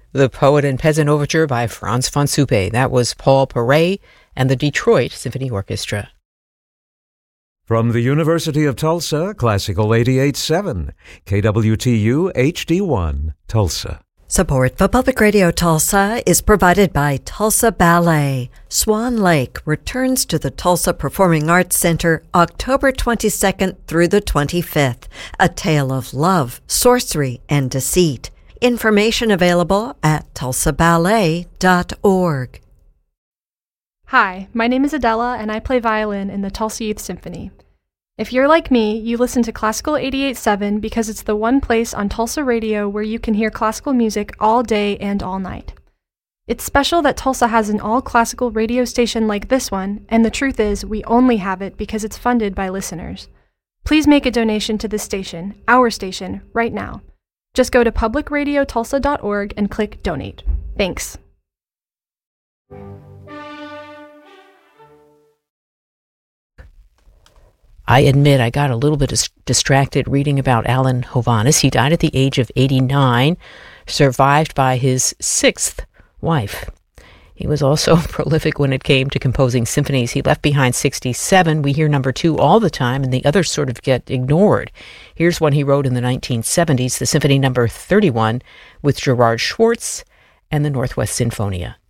The Poet and Peasant Overture by Franz von Suppe. That was Paul Paray and the Detroit Symphony Orchestra. From the University of Tulsa, Classical 88.7, KWTU HD1, Tulsa. Support for Public Radio Tulsa is provided by Tulsa Ballet. Swan Lake returns to the Tulsa Performing Arts Center October 22nd through the 25th. A tale of love, sorcery, and deceit. Information available at tulsaballet.org. Hi, my name is Adela, and I play violin in the Tulsa Youth Symphony. If you're like me, you listen to Classical 88.7 because it's the one place on Tulsa radio where you can hear classical music all day and all night. It's special that Tulsa has an all-classical radio station like this one, and the truth is, we only have it because it's funded by listeners. Please make a donation to this station, our station, right now. Just go to publicradiotulsa.org and click Donate. Thanks. I admit I got a little bit distracted reading about Alan Hovhaness. He died at the age of 89, survived by his sixth wife. He was also prolific when it came to composing symphonies. He left behind 67. We hear number 2 all the time, and the others sort of get ignored. Here's one he wrote in the 1970s, the Symphony number 31, with Gerard Schwartz and the Northwest Sinfonia.